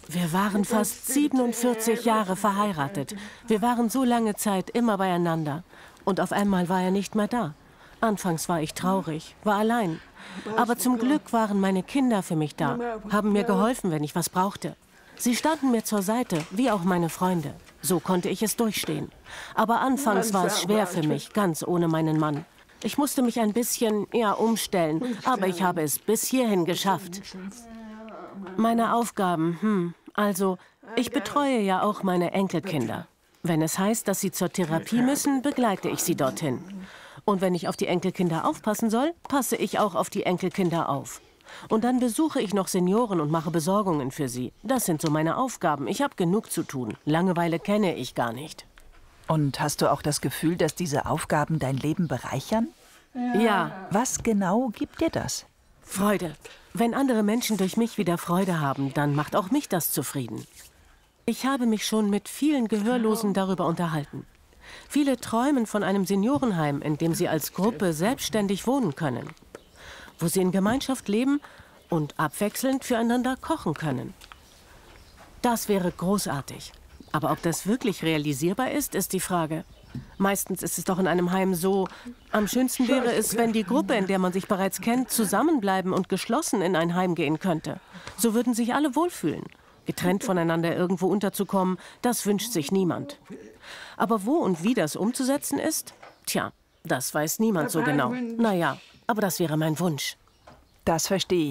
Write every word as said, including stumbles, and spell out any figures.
Wir waren fast siebenundvierzig Jahre verheiratet. Wir waren so lange Zeit immer beieinander. Und auf einmal war er nicht mehr da. Anfangs war ich traurig, war allein. Aber zum Glück waren meine Kinder für mich da, haben mir geholfen, wenn ich was brauchte. Sie standen mir zur Seite, wie auch meine Freunde. So konnte ich es durchstehen. Aber anfangs war es schwer für mich, ganz ohne meinen Mann. Ich musste mich ein bisschen, ja, umstellen, aber ich habe es bis hierhin geschafft. Meine Aufgaben, hm, also, ich betreue ja auch meine Enkelkinder. Wenn es heißt, dass sie zur Therapie müssen, begleite ich sie dorthin. Und wenn ich auf die Enkelkinder aufpassen soll, passe ich auch auf die Enkelkinder auf. Und dann besuche ich noch Senioren und mache Besorgungen für sie. Das sind so meine Aufgaben. Ich habe genug zu tun. Langeweile kenne ich gar nicht. Und hast du auch das Gefühl, dass diese Aufgaben dein Leben bereichern? Ja. Was genau gibt dir das? Freude. Wenn andere Menschen durch mich wieder Freude haben, dann macht auch mich das zufrieden. Ich habe mich schon mit vielen Gehörlosen darüber unterhalten. Viele träumen von einem Seniorenheim, in dem sie als Gruppe selbstständig wohnen können, wo sie in Gemeinschaft leben und abwechselnd füreinander kochen können. Das wäre großartig. Aber ob das wirklich realisierbar ist, ist die Frage. Meistens ist es doch in einem Heim so, am schönsten wäre es, wenn die Gruppe, in der man sich bereits kennt, zusammenbleiben und geschlossen in ein Heim gehen könnte. So würden sich alle wohlfühlen. Getrennt voneinander irgendwo unterzukommen, das wünscht sich niemand. Aber wo und wie das umzusetzen ist? Tja, das weiß niemand so genau. Naja, aber das wäre mein Wunsch. Das verstehe ich.